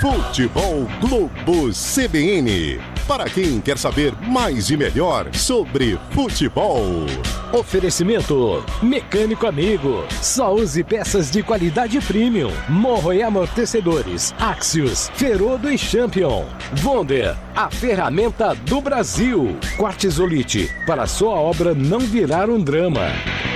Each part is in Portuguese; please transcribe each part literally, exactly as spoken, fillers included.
Futebol Globo C B N. Para quem quer saber mais e melhor sobre futebol. Oferecimento Mecânico Amigo. Só use peças de qualidade premium. Morro e amortecedores. Axios, Ferodo e Champion. Wonder, a ferramenta do Brasil. Quartzolite, para sua obra não virar um drama.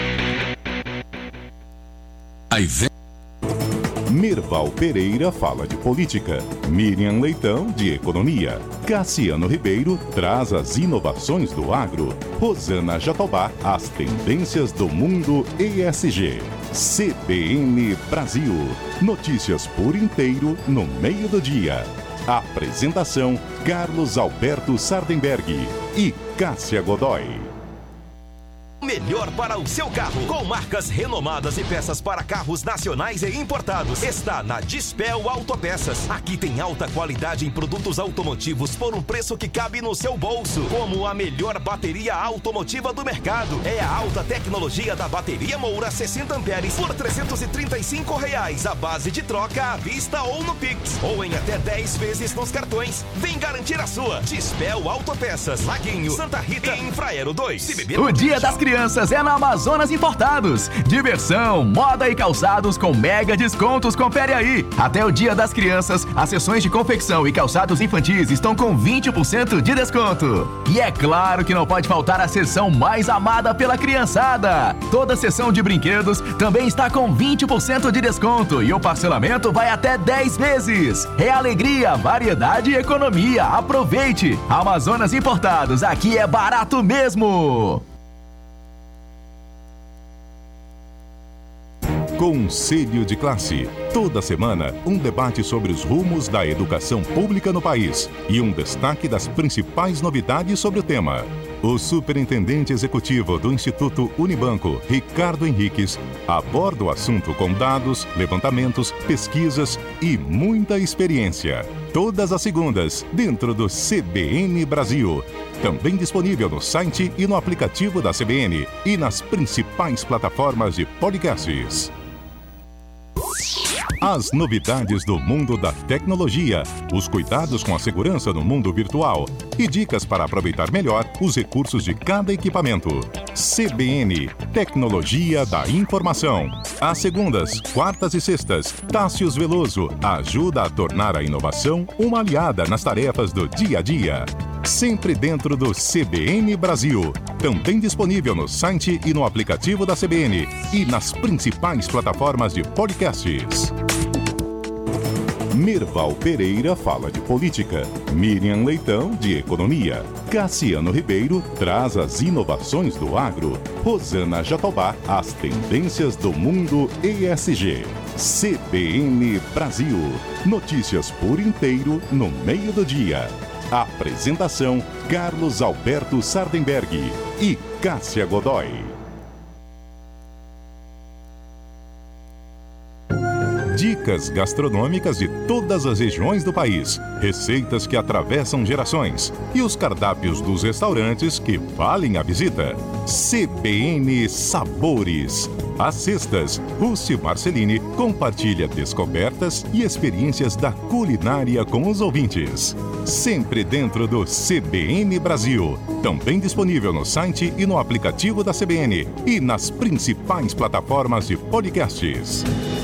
Aí vem. Mirval Pereira fala de política, Miriam Leitão de economia, Cassiano Ribeiro traz as inovações do agro, Rosana Jatobá as tendências do mundo E S G. C B N Brasil, notícias por inteiro no meio do dia. Apresentação Carlos Alberto Sardenberg e Cássia Godoy. Melhor para o seu carro, com marcas renomadas e peças para carros nacionais e importados. Está na Dispel Autopeças. Aqui tem alta qualidade em produtos automotivos por um preço que cabe no seu bolso. Como a melhor bateria automotiva do mercado. É a alta tecnologia da bateria Moura sessenta amperes por trezentos e trinta e cinco reais. A base de troca à vista ou no Pix. Ou em até dez vezes nos cartões. Vem garantir a sua. Dispel Autopeças, Laguinho, Santa Rita e Infraero dois. O Dia das Crianças é na Amazonas Importados. Diversão, moda e calçados com mega descontos. Confere aí. Até o Dia das Crianças, as seções de confecção e calçados infantis estão com vinte por cento de desconto. E é claro que não pode faltar a seção mais amada pela criançada. Toda seção de brinquedos também está com vinte por cento de desconto e o parcelamento vai até dez vezes. É alegria, variedade e economia. Aproveite. Amazonas Importados, aqui é barato mesmo. Conselho de Classe. Toda semana, um debate sobre os rumos da educação pública no país e um destaque das principais novidades sobre o tema. O superintendente executivo do Instituto Unibanco, Ricardo Henriques, aborda o assunto com dados, levantamentos, pesquisas e muita experiência. Todas as segundas, dentro do C B N Brasil. Também disponível no site e no aplicativo da C B N e nas principais plataformas de podcasts. As novidades do mundo da tecnologia, os cuidados com a segurança no mundo virtual e dicas para aproveitar melhor os recursos de cada equipamento. C B N, Tecnologia da Informação. Às segundas, quartas e sextas, Tássios Veloso ajuda a tornar a inovação uma aliada nas tarefas do dia a dia. Sempre dentro do C B N Brasil. Também disponível no site e no aplicativo da C B N e nas principais plataformas de podcasts. Mirval Pereira fala de política, Miriam Leitão de economia, Cassiano Ribeiro traz as inovações do agro, Rosana Jatobá as tendências do mundo E S G. C B N Brasil, notícias por inteiro no meio do dia. Apresentação Carlos Alberto Sardenberg e Cássia Godoy. Dicas gastronômicas de todas as regiões do país, receitas que atravessam gerações e os cardápios dos restaurantes que valem a visita. C B N Sabores. Às sextas, Rússi Marcelini compartilha descobertas e experiências da culinária com os ouvintes. Sempre dentro do C B N Brasil. Também disponível no site e no aplicativo da C B N e nas principais plataformas de podcasts.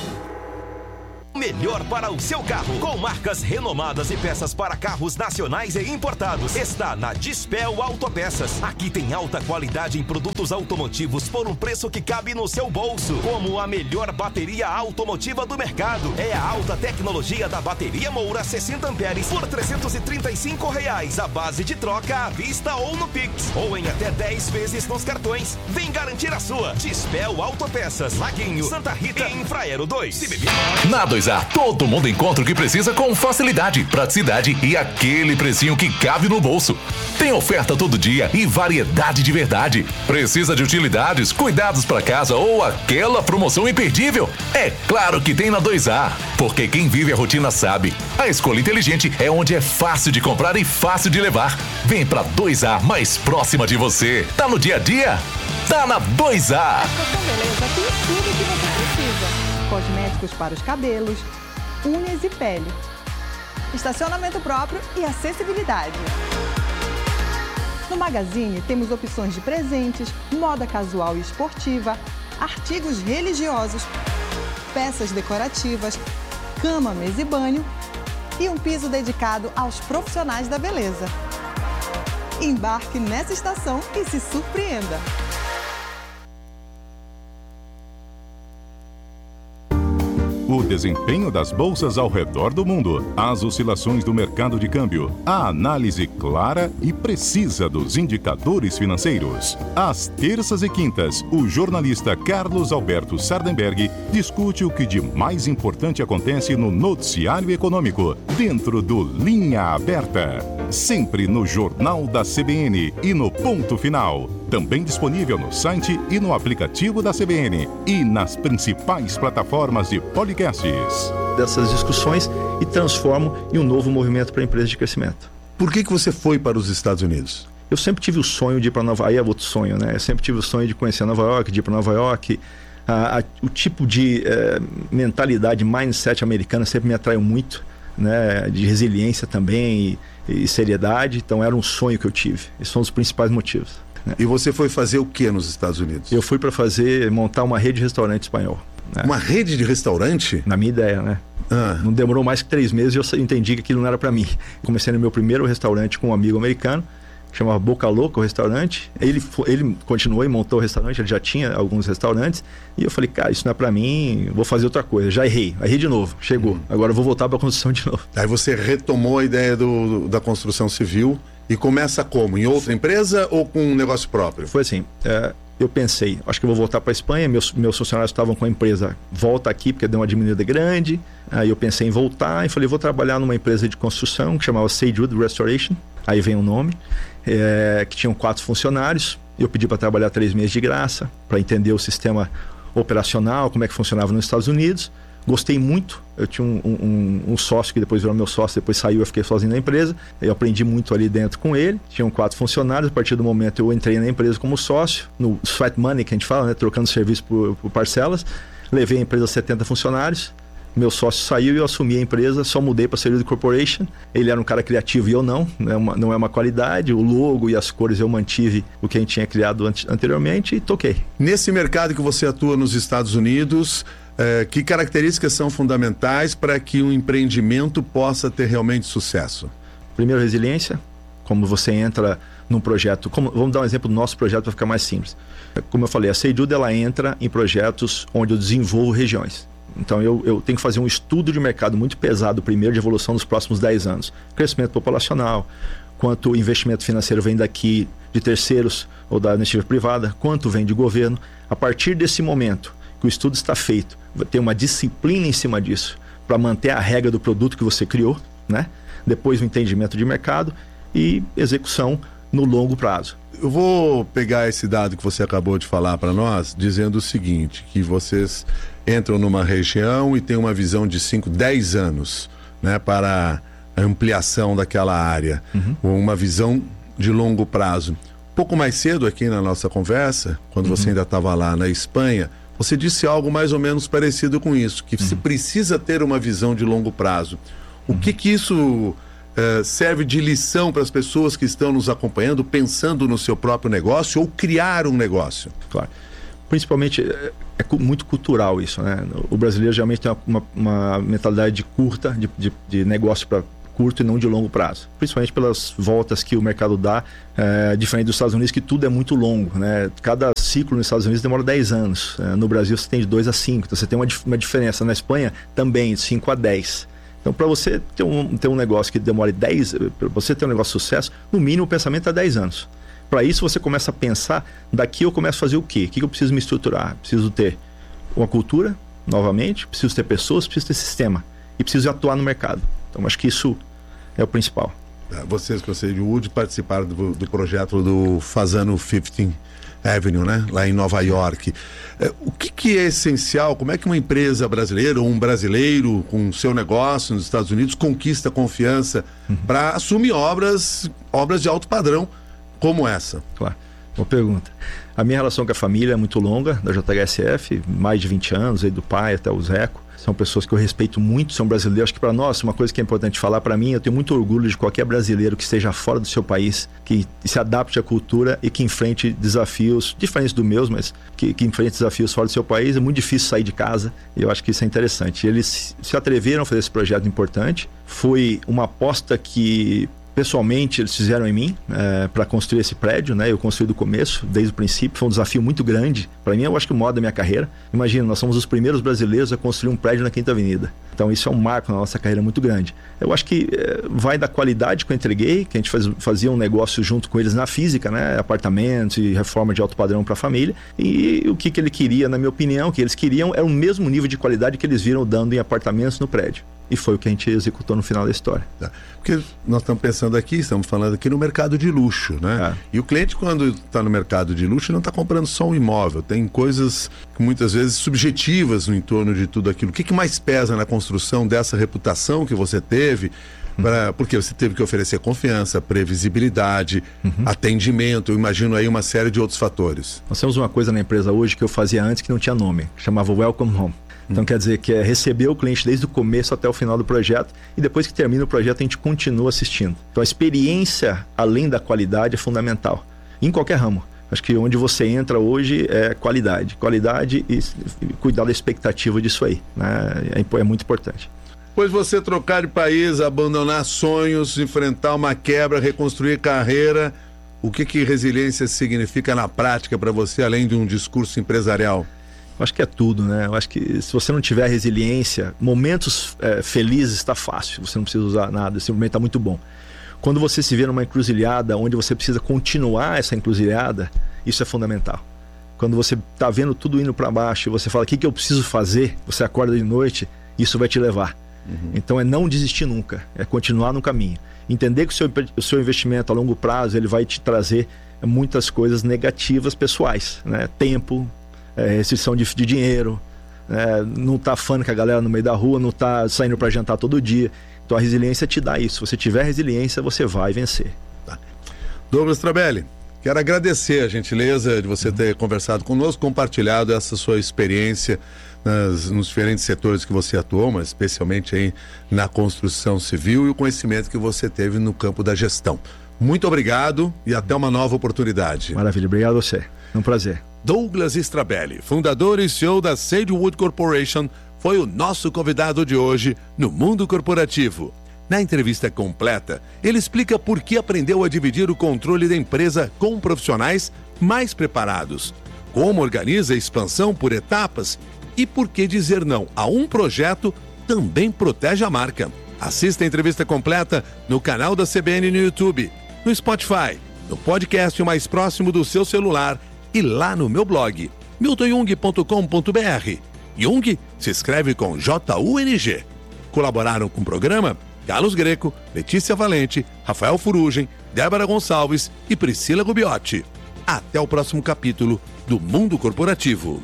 Melhor para o seu carro, com marcas renomadas e peças para carros nacionais e importados. Está na Dispel Autopeças. Aqui tem alta qualidade em produtos automotivos por um preço que cabe no seu bolso. Como a melhor bateria automotiva do mercado. É a alta tecnologia da bateria Moura sessenta amperes por trezentos e trinta e cinco reais. A base de troca à vista ou no Pix. Ou em até dez vezes nos cartões. Vem garantir a sua. Dispel Autopeças, Laguinho, Santa Rita e Infraero dois. Na dois A, todo mundo encontra o que precisa com facilidade, praticidade e aquele precinho que cabe no bolso. Tem oferta todo dia e variedade de verdade. Precisa de utilidades, cuidados para casa ou aquela promoção imperdível? É claro que tem na dois A, porque quem vive a rotina sabe. A escolha inteligente é onde é fácil de comprar e fácil de levar. Vem pra dois A mais próxima de você. Tá no dia a dia? Tá na dois A. A Estação Beleza tem tudo que você precisa. Cosméticos para os cabelos, unhas e pele. estacionamento próprio e acessibilidade. No Magazine temos opções de presentes, moda casual e esportiva, artigos religiosos, peças decorativas, cama, mesa e banho e um piso dedicado aos profissionais da beleza. Embarque nessa estação e se surpreenda! O desempenho das bolsas ao redor do mundo, as oscilações do mercado de câmbio, a análise clara e precisa dos indicadores financeiros. Às terças e quintas, o jornalista Carlos Alberto Sardenberg discute o que de mais importante acontece no noticiário econômico, dentro do Linha Aberta. Sempre no Jornal da C B N e no Ponto Final. Também disponível no site e no aplicativo da C B N e nas principais plataformas de podcasts. Dessas discussões e transformo em um novo movimento para a empresa de crescimento. Por que que você foi para os Estados Unidos? Eu sempre tive o sonho de ir para Nova York, aí é outro sonho, né? Eu sempre tive o sonho de conhecer Nova York, de ir para Nova York. A, a, o tipo de eh, mentalidade, mindset americana sempre me atraiu muito, né? De resiliência também e, e seriedade. Então era um sonho que eu tive. Esses são os principais motivos. Né? E você foi fazer o que nos Estados Unidos? Eu fui para fazer, montar uma rede de restaurante espanhol. Né? Uma rede de restaurante? Na minha ideia, né? Ah. Não demorou mais que três meses e eu entendi que aquilo não era para mim. Comecei no meu primeiro restaurante com um amigo americano, que chamava Boca Louca, o restaurante. Ele, ele continuou e montou o restaurante, ele já tinha alguns restaurantes. E eu falei, cara, isso não é para mim, vou fazer outra coisa. Já errei, errei de novo, chegou. Hum. Agora eu vou voltar para a construção de novo. Aí você retomou a ideia do, da construção civil e começa como? Em outra empresa ou com um negócio próprio? Foi assim, é, eu pensei, acho que eu vou voltar para a Espanha, meus, meus funcionários estavam com a empresa, volta aqui porque deu uma diminuída grande. Aí eu pensei em voltar e falei, vou trabalhar numa empresa de construção que chamava Sagewood Restoration, aí vem o nome, é, que tinham quatro funcionários. Eu pedi para trabalhar três meses de graça, para entender o sistema operacional, como é que funcionava nos Estados Unidos. Gostei muito, eu tinha um, um, um sócio que depois virou meu sócio, depois saiu, eu fiquei sozinho na empresa. Eu aprendi muito ali dentro com ele, tinham quatro funcionários. A partir do momento eu entrei na empresa como sócio, no sweat money que a gente fala, né? Trocando serviço por, por parcelas. Levei a empresa a setenta funcionários, meu sócio saiu e eu assumi a empresa, só mudei para Sagewood Corporation. Ele era um cara criativo e eu não, não é, uma, não é uma qualidade. O logo e as cores eu mantive o que a gente tinha criado anteriormente e toquei. Nesse mercado que você atua nos Estados Unidos, É, que características são fundamentais para que um empreendimento possa ter realmente sucesso? Primeiro, resiliência. Como você entra num projeto, como, vamos dar um exemplo do nosso projeto para ficar mais simples. Como eu falei, a Sagewood, ela entra em projetos onde eu desenvolvo regiões. Então eu, eu tenho que fazer um estudo de mercado muito pesado primeiro, de evolução nos próximos dez anos. Crescimento populacional, quanto o investimento financeiro vem daqui de terceiros ou da iniciativa privada, quanto vem de governo. A partir desse momento que o estudo está feito, vai ter uma disciplina em cima disso para manter a regra do produto que você criou, né? Depois o entendimento de mercado e execução no longo prazo. Eu vou pegar esse dado que você acabou de falar para nós, dizendo o seguinte, que vocês entram numa região e têm uma visão de cinco, dez anos, né, para a ampliação daquela área, uhum. Uma visão de longo prazo. Pouco mais cedo aqui na nossa conversa, quando uhum. você ainda estava lá na Espanha, você disse algo mais ou menos parecido com isso, que uhum. se precisa ter uma visão de longo prazo. O uhum. que que isso uh, serve de lição para as pessoas que estão nos acompanhando, pensando no seu próprio negócio ou criar um negócio? Claro. Principalmente, é, é muito cultural isso, né? O brasileiro geralmente tem uma, uma, uma mentalidade de curta, de, de, de negócio para curto e não de longo prazo. Principalmente pelas voltas que o mercado dá, é, diferente dos Estados Unidos, que tudo é muito longo, né? Cada ciclo nos Estados Unidos demora dez anos. É, no Brasil você tem de dois a cinco, então você tem uma, uma diferença. Na Espanha também, de cinco a dez. Então, para você ter um, ter um negócio que demore dez, para você ter um negócio de sucesso, no mínimo o pensamento é dez anos. Para isso você começa a pensar, daqui eu começo a fazer o quê? O que eu preciso me estruturar? Preciso ter uma cultura, novamente, preciso ter pessoas, preciso ter sistema e preciso atuar no mercado. Então, acho que isso é o principal. Vocês, que você de Wood, participaram do, do projeto do Fasano quinze Avenue, né? Lá em Nova York. É, o que, que é essencial? Como é que uma empresa brasileira ou um brasileiro com seu negócio nos Estados Unidos conquista confiança uhum. para assumir obras, obras de alto padrão como essa? Claro, boa pergunta. A minha relação com a família é muito longa, da J H S F, mais de vinte anos, aí do pai até o Zeco. são pessoas que eu respeito muito, são brasileiros. Acho que para nós, uma coisa que é importante falar para mim, eu tenho muito orgulho de qualquer brasileiro que esteja fora do seu país, que se adapte à cultura e que enfrente desafios diferentes do meus, mas que, que enfrente desafios fora do seu país. É muito difícil sair de casa e eu acho que isso é interessante. Eles se atreveram a fazer esse projeto importante. Foi uma aposta que, pessoalmente, eles fizeram em mim é, para construir esse prédio, né? Eu construí do começo, desde o princípio. Foi um desafio muito grande. Para mim, eu acho que o maior da minha carreira. Imagina, nós somos os primeiros brasileiros a construir um prédio na Quinta Avenida. Então, isso é um marco na nossa carreira muito grande. Eu acho que é, vai da qualidade que eu entreguei, que a gente faz, fazia um negócio junto com eles na física, né? Apartamentos e reforma de alto padrão para a família. E o que, que ele queria, na minha opinião, o que eles queriam era o mesmo nível de qualidade que eles viram dando em apartamentos no prédio. E foi o que a gente executou no final da história. Tá. Porque nós estamos pensando aqui, estamos falando aqui no mercado de luxo, né? É. E o cliente, quando está no mercado de luxo, não está comprando só um imóvel. Tem coisas muitas vezes subjetivas no entorno de tudo aquilo. O que, que mais pesa na construção dessa reputação que você teve? Pra, porque você teve que oferecer confiança, previsibilidade, uhum. atendimento, eu imagino aí uma série de outros fatores. Nós temos uma coisa na empresa hoje que eu fazia antes que não tinha nome, que chamava Welcome Home. Então hum. quer dizer que é receber o cliente desde o começo até o final do projeto e depois que termina o projeto a gente continua assistindo. Então a experiência, além da qualidade, é fundamental, em qualquer ramo. Acho que onde você entra hoje é qualidade. Qualidade e, e cuidar da expectativa disso aí, né? é, é muito importante. Pois você trocar de país, abandonar sonhos, enfrentar uma quebra, reconstruir carreira, o que, que resiliência significa na prática para você, além de um discurso empresarial? Eu acho que é tudo, né? Eu acho que se você não tiver resiliência, momentos é, felizes está fácil, você não precisa usar nada, esse momento está muito bom. Quando você se vê numa encruzilhada onde você precisa continuar essa encruzilhada, isso é fundamental. Quando você está vendo tudo indo para baixo e você fala, o que, que eu preciso fazer? Você acorda de noite, isso vai te levar. Uhum. Então é não desistir nunca, é continuar no caminho. Entender que o seu, o seu investimento a longo prazo ele vai te trazer muitas coisas negativas pessoais, né? Tempo, é, restrição de, de dinheiro, é, não tá fã com a galera no meio da rua, não tá saindo para jantar todo dia. Então a resiliência te dá isso. Se você tiver resiliência, você vai vencer. Tá. Douglas Trabelli, quero agradecer a gentileza de você ter conversado conosco, compartilhado essa sua experiência nas, nos diferentes setores que você atuou, mas especialmente aí na construção civil e o conhecimento que você teve no campo da gestão. Muito obrigado e até uma nova oportunidade. Maravilha, obrigado a você. É um prazer. Douglas Strabelli, fundador e C E O da Sagewood Corporation, foi o nosso convidado de hoje no Mundo Corporativo. Na entrevista completa, ele explica por que aprendeu a dividir o controle da empresa com profissionais mais preparados, como organiza a expansão por etapas e por que dizer não a um projeto também protege a marca. Assista a entrevista completa no canal da C B N no YouTube, no Spotify, no podcast mais próximo do seu celular e lá no meu blog, milton jung ponto com ponto b r. Jung se escreve com J U N G. Colaboraram com o programa Carlos Greco, Letícia Valente, Rafael Furugem, Débora Gonçalves e Priscila Gubiotti. Até o próximo capítulo do Mundo Corporativo.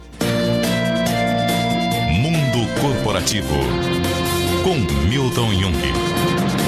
Mundo Corporativo com Milton Jung.